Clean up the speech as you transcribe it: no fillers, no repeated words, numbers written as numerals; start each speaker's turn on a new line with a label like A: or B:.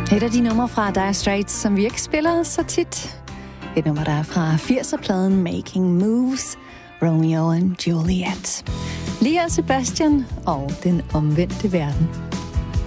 A: Et af de numre fra Dire Straits, som vi ikke spiller så tit. Et nummer, der er fra 80'er-pladen Making Moves, Romeo and Juliet. Lia Sebastian og Den omvendte verden.